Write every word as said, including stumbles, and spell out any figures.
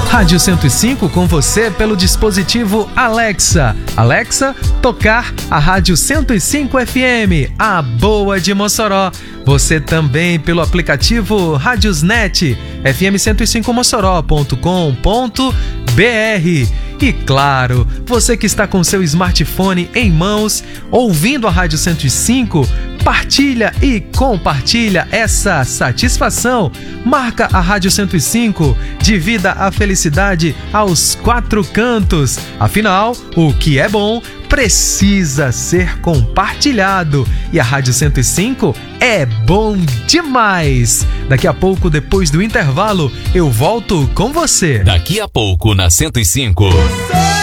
Rádio cento e cinco com você pelo dispositivo Alexa. Alexa, tocar a Rádio cento e cinco F M, a boa de Mossoró. Você também pelo aplicativo Radiosnet, f m cento e cinco mossoró ponto com ponto b r. E claro, você que está com seu smartphone em mãos, ouvindo a Rádio cento e cinco, partilha e compartilha essa satisfação. Marca a Rádio cento e cinco, divida a felicidade aos quatro cantos. Afinal, o que é bom precisa ser compartilhado. E a Rádio cento e cinco é bom demais. Daqui a pouco, depois do intervalo, eu volto com você. Daqui a pouco, na cento e cinco.